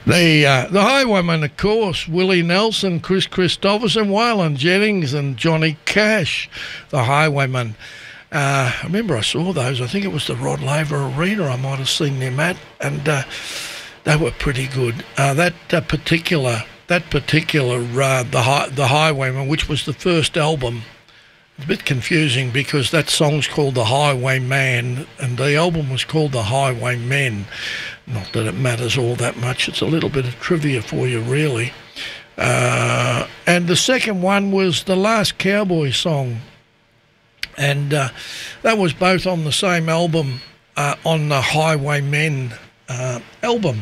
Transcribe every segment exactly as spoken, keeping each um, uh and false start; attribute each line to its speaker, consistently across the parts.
Speaker 1: The uh, the Highwaymen, of course, Willie Nelson, Chris Christopherson, Waylon Jennings and Johnny Cash, the Highwaymen. Uh, I remember I saw those. I think it was the Rod Laver Arena I might have seen them at, and uh, they were pretty good. Uh, that uh, particular, that particular uh, the Hi- the Highwaymen, which was the first album. It's a bit confusing because that song's called The Highwayman and the album was called The Highwaymen. Not that it matters all that much. It's a little bit of trivia for you, really. Uh, and the second one was The Last Cowboy Song. And uh, that was both on the same album, uh, on the Highwaymen uh, album.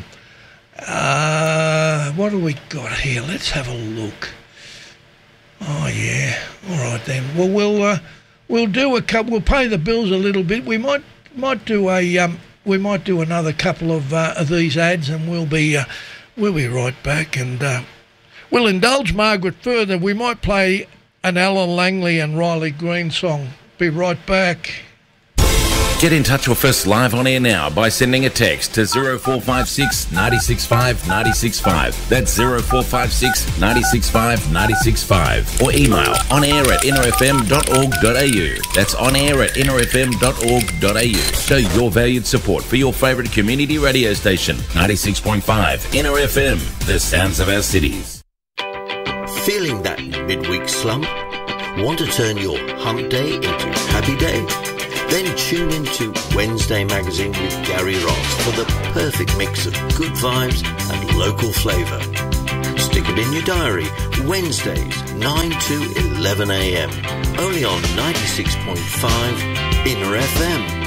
Speaker 1: Uh, what do we got here? Let's have a look. Oh yeah, all right then. Well, we'll uh, we'll do a couple. We'll pay the bills a little bit. We might might do a um, we might do another couple of uh, of these ads, and we'll be uh, we'll be right back. And uh, we'll indulge Margaret further. We might play an Alan Langley and Riley Green song. Be right back.
Speaker 2: Get in touch with us live on air now by sending a text to zero four five six, nine six five, nine six five. That's zero four five six, nine six five, nine six five. Or email onair at inner f m dot org dot a u. That's onair at inner f m dot org dot a u. Show your valued support for your favourite community radio station, ninety-six point five Inner F M, the sounds of our cities.
Speaker 3: Feeling that midweek slump? Want to turn your hump day into happy day? Then tune into Wednesday Magazine with Gary Ross for the perfect mix of good vibes and local flavour. Stick it in your diary, Wednesdays, nine to eleven a m, only on ninety-six point five Inner F M.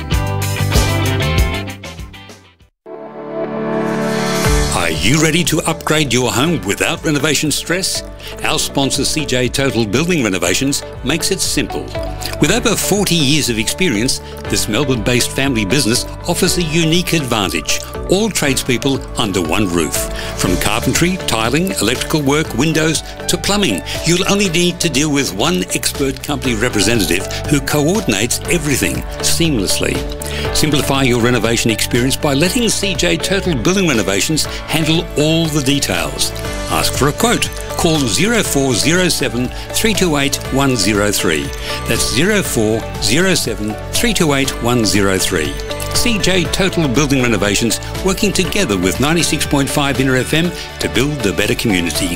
Speaker 4: Are you ready to upgrade your home without renovation stress? Our sponsor C J Total Building Renovations makes it simple. With over forty years of experience, this Melbourne-based family business offers a unique advantage. All tradespeople under one roof. From carpentry, tiling, electrical work, windows to plumbing, you'll only need to deal with one expert company representative who coordinates everything seamlessly. Simplify your renovation experience by letting C J Total Building Renovations handle all the details. Ask for a quote. Call zero four zero seven, three two eight, one zero three. That's zero four zero seven, three two eight, one zero three. C J Total Building Renovations, working together with ninety-six point five Inner F M to build a better community.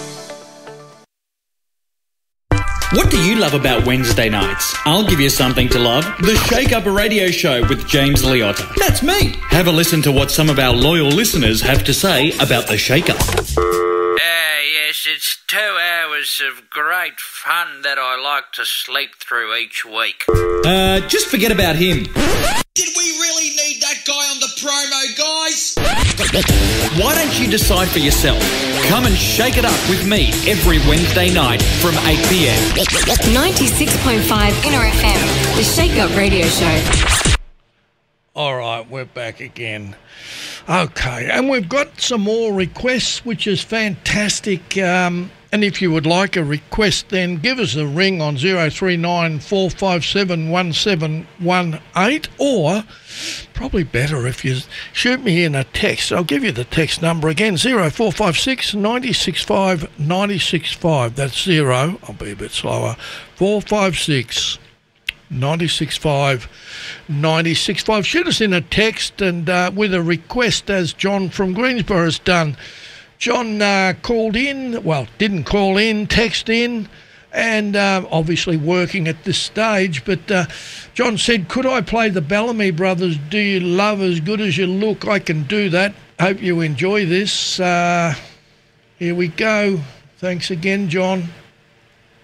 Speaker 5: What do you love about Wednesday nights? I'll give you something to love. The Shake Up Radio Show with James Liotta. That's me. Have a listen to what some of our loyal listeners have to say about the Shake Up.
Speaker 6: Uh, yes, it's two hours of great fun that I like to sleep through each week.
Speaker 5: Uh, just forget about him.
Speaker 7: Did we really need that guy on the promo, guys?
Speaker 5: Why don't you decide for yourself? Come and shake it up with me every Wednesday night from eight p m
Speaker 8: ninety-six point five Inner F M, the Shake Up Radio Show.
Speaker 1: All right, we're back again. Okay, and we've got some more requests, which is fantastic. Um, and if you would like a request, then give us a ring on zero three nine, four five seven, one seven one eight, or probably better if you shoot me in a text. I'll give you the text number again, zero four five six, nine six five, nine six five. That's zero, I'll be a bit slower, four five six, nine six five, nine six five. Shoot us in a text and uh, with a request, as John from Greensboro has done. John uh, called in, well, didn't call in, text in, and uh, obviously working at this stage, but uh, John said, could I play the Bellamy Brothers, Do You Love As Good As You Look? I can do that. Hope you enjoy this. Uh, here we go. Thanks again, John.